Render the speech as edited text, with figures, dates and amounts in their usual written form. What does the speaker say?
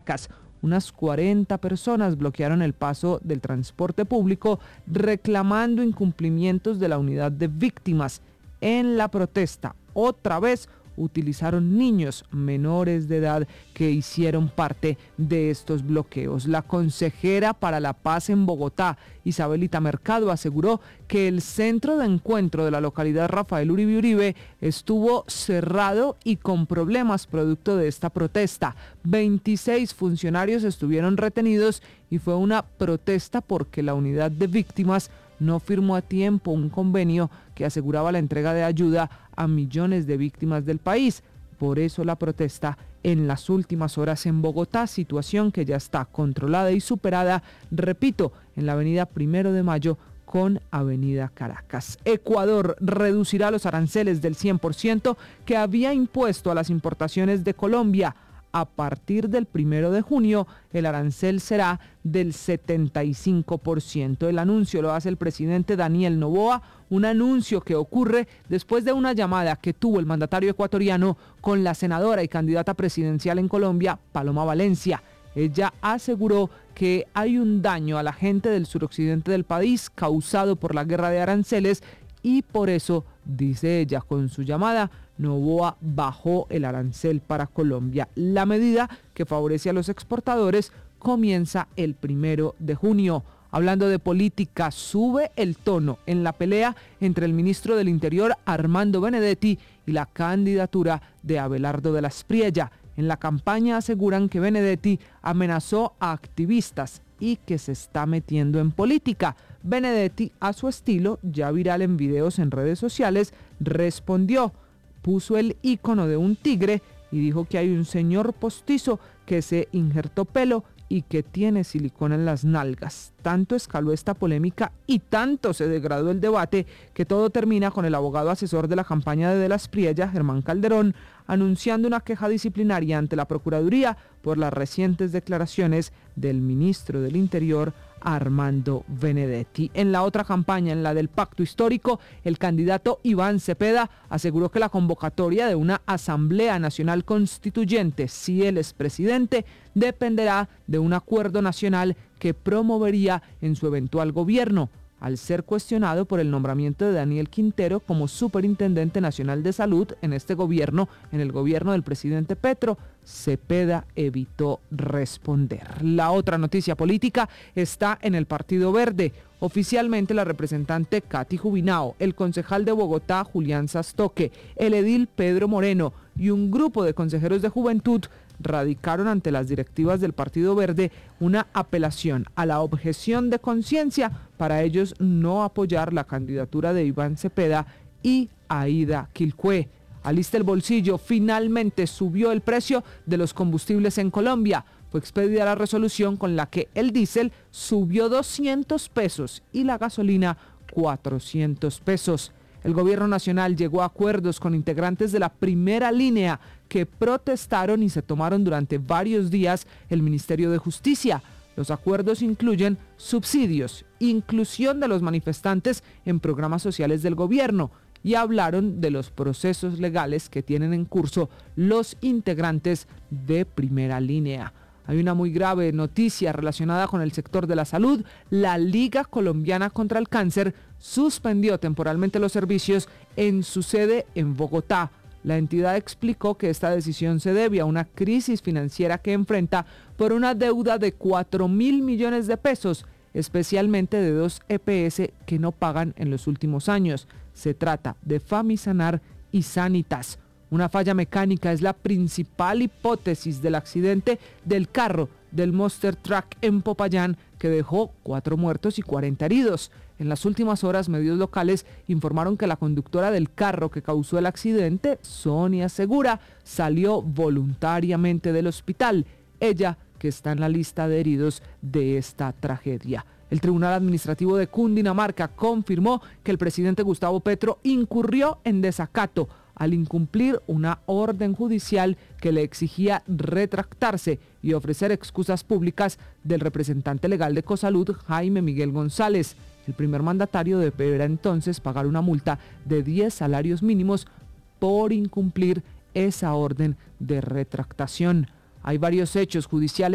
Caracas. Unas 40 personas bloquearon el paso del transporte público reclamando incumplimientos de la unidad de víctimas. En la protesta, otra vez, utilizaron niños menores de edad que hicieron parte de estos bloqueos. La consejera para la paz en Bogotá, Isabelita Mercado, aseguró que el centro de encuentro de la localidad Rafael Uribe Uribe estuvo cerrado y con problemas producto de esta protesta. 26 funcionarios estuvieron retenidos y fue una protesta porque la unidad de víctimas no firmó a tiempo un convenio que aseguraba la entrega de ayuda a millones de víctimas del país. Por eso la protesta en las últimas horas en Bogotá, situación que ya está controlada y superada, repito, en la avenida 1 de Mayo con avenida Caracas. Ecuador reducirá los aranceles del 100% que había impuesto a las importaciones de Colombia. A partir del 1 de junio, el arancel será del 75%. El anuncio lo hace el presidente Daniel Noboa, un anuncio que ocurre después de una llamada que tuvo el mandatario ecuatoriano con la senadora y candidata presidencial en Colombia, Paloma Valencia. Ella aseguró que hay un daño a la gente del suroccidente del país causado por la guerra de aranceles y por eso, dice ella, con su llamada, Noboa bajó el arancel para Colombia. La medida que favorece a los exportadores comienza el 1 de junio. Hablando de política, sube el tono en la pelea entre el ministro del Interior, Armando Benedetti, y la candidatura de Abelardo de la Espriella. En la campaña aseguran que Benedetti amenazó a activistas y que se está metiendo en política. Benedetti, a su estilo, ya viral en videos en redes sociales, respondió. Puso el icono de un tigre y dijo que hay un señor postizo que se injertó pelo y que tiene silicona en las nalgas. Tanto escaló esta polémica y tanto se degradó el debate que todo termina con el abogado asesor de la campaña de la Espriella, Germán Calderón, anunciando una queja disciplinaria ante la Procuraduría por las recientes declaraciones del ministro del Interior, Armando Benedetti. En la otra campaña, en la del pacto histórico, el candidato Iván Cepeda aseguró que la convocatoria de una Asamblea Nacional Constituyente, si él es presidente, dependerá de un acuerdo nacional que promovería en su eventual gobierno. Al ser cuestionado por el nombramiento de Daniel Quintero como Superintendente Nacional de Salud en este gobierno, en el gobierno del presidente Petro, Cepeda evitó responder. La otra noticia política está en el Partido Verde. Oficialmente la representante Katy Jubinao, el concejal de Bogotá Julián Sastoque, el edil Pedro Moreno y un grupo de consejeros de juventud radicaron ante las directivas del Partido Verde una apelación a la objeción de conciencia para ellos no apoyar la candidatura de Iván Cepeda y Aida Quilcué. Alista el bolsillo, finalmente subió el precio de los combustibles en Colombia. Fue expedida la resolución con la que el diésel subió 200 pesos y la gasolina 400 pesos. El gobierno nacional llegó a acuerdos con integrantes de la primera línea que protestaron y se tomaron durante varios días el Ministerio de Justicia. Los acuerdos incluyen subsidios, inclusión de los manifestantes en programas sociales del gobierno y hablaron de los procesos legales que tienen en curso los integrantes de primera línea. Hay una muy grave noticia relacionada con el sector de la salud. La Liga Colombiana contra el Cáncer suspendió temporalmente los servicios en su sede en Bogotá. La entidad explicó que esta decisión se debe a una crisis financiera que enfrenta por una deuda de 4.000 millones de pesos, especialmente de 2 EPS que no pagan en los últimos años. Se trata de Famisanar y Sanitas. Una falla mecánica es la principal hipótesis del accidente del carro del Monster Truck en Popayán que dejó 4 muertos y 40 heridos. En las últimas horas, medios locales informaron que la conductora del carro que causó el accidente, Sonia Segura, salió voluntariamente del hospital. Ella, que está en la lista de heridos de esta tragedia. El Tribunal Administrativo de Cundinamarca confirmó que el presidente Gustavo Petro incurrió en desacato al incumplir una orden judicial que le exigía retractarse y ofrecer excusas públicas del representante legal de Cosalud, Jaime Miguel González. El primer mandatario deberá entonces pagar una multa de 10 salarios mínimos por incumplir esa orden de retractación. Hay varios hechos judiciales